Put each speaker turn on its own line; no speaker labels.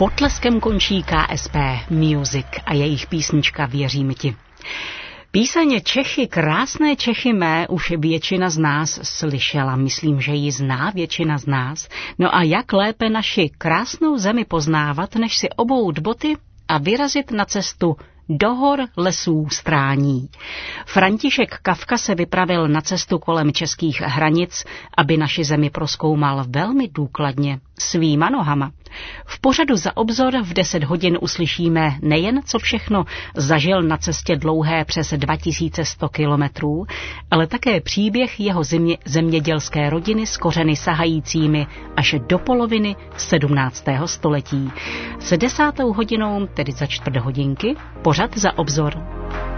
Potleskem končí KSP Music a jejich písnička Věřím ti. Píseň Čechy, krásné Čechy mé, už většina z nás slyšela, myslím, že ji zná většina z nás. No a jak lépe naši krásnou zemi poznávat, než si obout boty a vyrazit na cestu do hor lesů strání. František Kafka se vypravil na cestu kolem českých hranic, aby naši zemi prozkoumal velmi důkladně svýma nohama. V pořadu Za obzor v 10 hodin uslyšíme nejen, co všechno zažil na cestě dlouhé přes 2100 kilometrů, ale také příběh jeho zemědělské rodiny s kořeny sahajícími až do poloviny 17. století. Se 10. hodinou, tedy za čtvrt hodinky, pořad Za obzor.